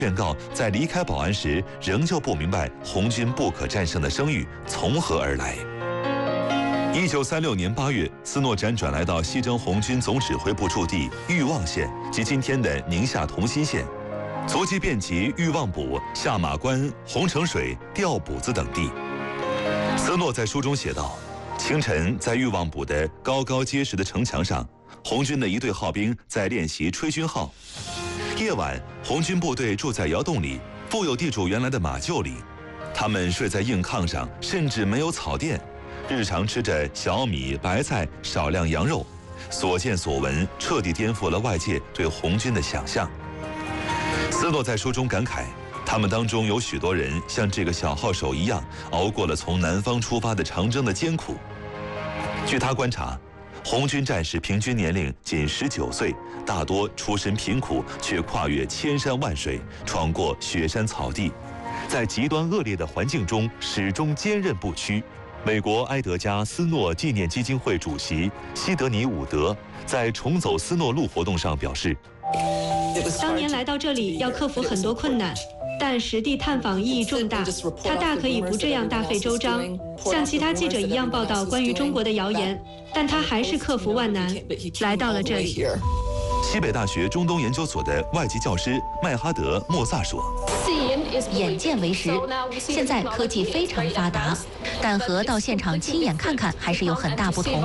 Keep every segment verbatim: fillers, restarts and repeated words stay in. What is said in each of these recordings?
宣告在离开保安时，仍旧不明白红军不可战胜的声誉从何而来。一九三六年八月，斯诺辗转来到西征红军总指挥部驻地裕望县及今天的宁夏同心县，足迹遍及裕望堡、下马关、洪城水、吊补子等地。斯诺在书中写道：清晨，在裕望堡的高高结实的城墙上，红军的一队号兵在练习吹军号。夜晚，红军部队住在窑洞里，富有地主原来的马厩里，他们睡在硬炕上，甚至没有草垫，日常吃着小米、白菜，少量羊肉。所见所闻，彻底颠覆了外界对红军的想象。斯诺在书中感慨，他们当中有许多人像这个小号手一样，熬过了从南方出发的长征的艰苦。据他观察，红军战士平均年龄仅十九岁，大多出身贫苦，却跨越千山万水，闯过雪山草地，在极端恶劣的环境中始终坚韧不屈。美国埃德加·斯诺纪念基金会主席西德尼·伍德在重走斯诺路活动上表示， 当年来到这里要克服很多困难，但实地探访意义重大，他大可以不这样大费周章，像其他记者一样报道关于中国的谣言，但他还是克服万难，来到了这里。 西北大学中东研究所的外籍教师麦哈德·莫萨说， 眼见为实，现在科技非常发达，但和到现场亲眼看看还是有很大不同。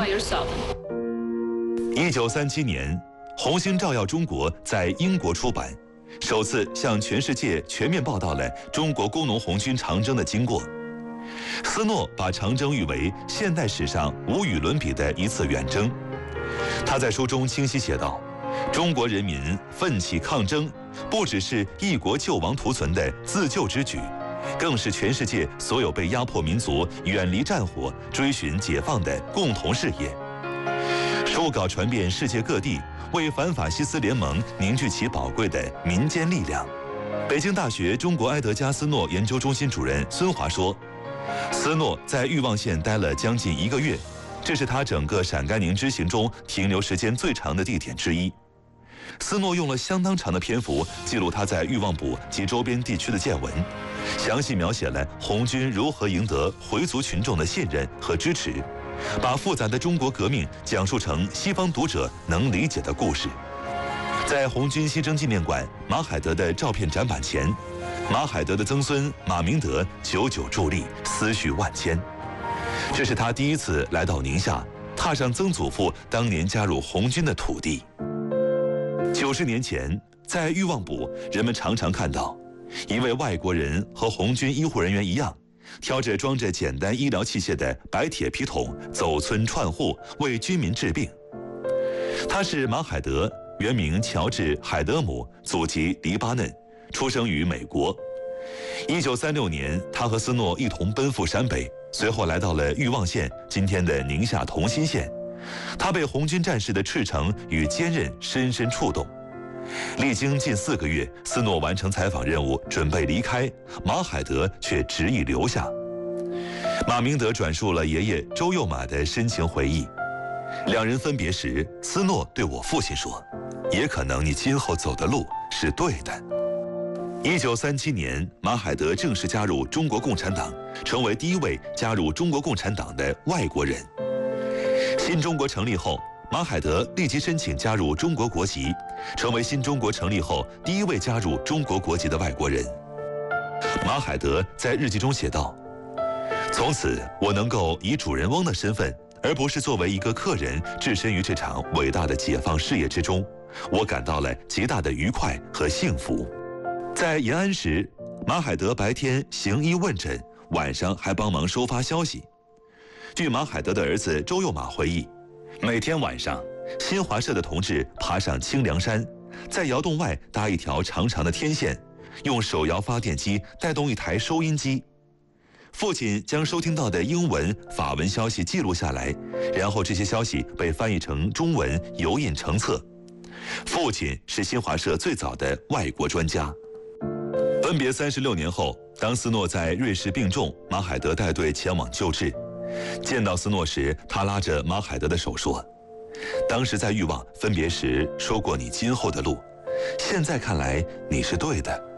一九三七年，《红星照耀中国》在英国出版，首次向全世界全面报道了中国工农红军长征的经过。斯诺把长征誉为现代史上无与伦比的一次远征。他在书中清晰写道，中国人民奋起抗争，不只是一国救亡图存的自救之举，更是全世界所有被压迫民族远离战火、追寻解放的共同事业。书稿传遍世界各地，为反法西斯联盟凝聚起宝贵的民间力量。北京大学中国埃德加斯诺研究中心主任孙华说，斯诺在裕望县待了将近一个月，这是他整个陕甘宁之行中停留时间最长的地点之一。斯诺用了相当长的篇幅记录他在裕望堡及周边地区的见闻，详细描写了红军如何赢得回族群众的信任和支持，把复杂的中国革命讲述成西方读者能理解的故事。在红军牺牲纪念馆马海德的照片展板前，马海德的曾孙马明德久久伫立，思绪万千。这是他第一次来到宁夏，踏上曾祖父当年加入红军的土地。九十年前，在裕望堡，人们常常看到一位外国人和红军医护人员一样，挑着装着简单医疗器械的白铁皮桶，走村串户为军民治病。他是马海德，原名乔治·海德姆，祖籍黎巴嫩，出生于美国。一九三六年，他和斯诺一同奔赴陕北，随后来到了裕望县，今天的宁夏同心县。他被红军战士的赤诚与坚韧深深触动。历经近四个月，斯诺完成采访任务，准备离开，马海德却执意留下。马明德转述了爷爷周幼马的深情回忆。两人分别时，斯诺对我父亲说：“也可能你今后走的路是对的。”一九三七年，马海德正式加入中国共产党，成为第一位加入中国共产党的外国人。新中国成立后，马海德立即申请加入中国国籍，成为新中国成立后第一位加入中国国籍的外国人。马海德在日记中写道：“从此，我能够以主人翁的身份，而不是作为一个客人，置身于这场伟大的解放事业之中，我感到了极大的愉快和幸福。”在延安时，马海德白天行医问诊，晚上还帮忙收发消息。据马海德的儿子周幼马回忆，每天晚上，新华社的同志爬上清凉山，在窑洞外搭一条长长的天线，用手摇发电机带动一台收音机。父亲将收听到的英文、法文消息记录下来，然后这些消息被翻译成中文，油印成册。父亲是新华社最早的外国专家。分别三十六年后，当斯诺在瑞士病重，马海德带队前往救治。见到斯诺时，他拉着马海德的手说：“当时在裕望分别时说过你今后的路，现在看来你是对的。”